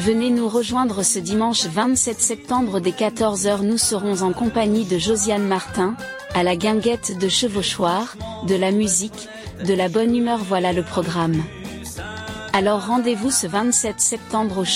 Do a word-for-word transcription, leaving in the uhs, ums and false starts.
Venez nous rejoindre ce dimanche vingt-sept septembre dès quatorze heures. Nous serons en compagnie de Josiane Martin, à la guinguette de chevauchoir, de la musique, de la bonne humeur. Voilà le programme. Alors rendez-vous ce vingt-sept septembre au